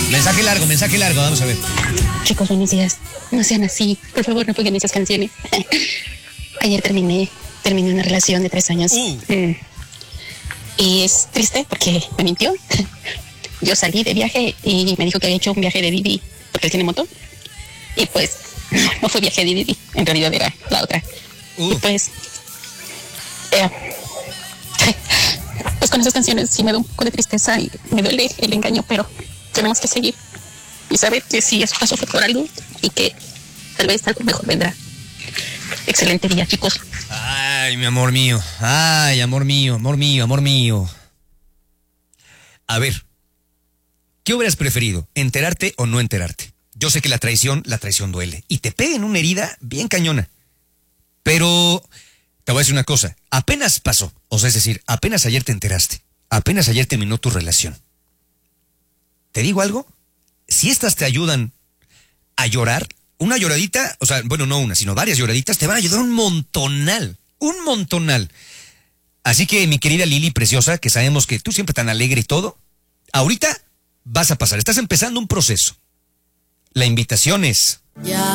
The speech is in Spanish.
Mensaje largo, vamos a ver. Chicos, buenos días. No sean así. Por favor, no pongan esas canciones. Ayer terminé una relación de 3 años. Y es triste porque me mintió. Yo salí de viaje y me dijo que había hecho un viaje de Didi porque él tiene moto. Y pues no fue viaje de Didi, en realidad era la otra. Y pues pues con esas canciones sí me da un poco de tristeza y me duele el engaño, pero tenemos que seguir y saber que si eso pasó fue por algo y que tal vez algo mejor vendrá. Excelente día, chicos. Ay, mi amor mío. Ay, amor mío, amor mío, amor mío. A ver, ¿qué hubieras preferido? ¿Enterarte o no enterarte? Yo sé que la traición duele y te pega en una herida bien cañona. Pero te voy a decir una cosa, apenas pasó, o sea, es decir, apenas ayer te enteraste, apenas ayer terminó tu relación. ¿Te digo algo? Si estas te ayudan a llorar, una lloradita, o sea, bueno, no una, sino varias lloraditas, te van a ayudar un montonal. Así que, mi querida Lili preciosa, que sabemos que tú siempre tan alegre y todo, ahorita vas a pasar, estás empezando un proceso. La invitación es... Ya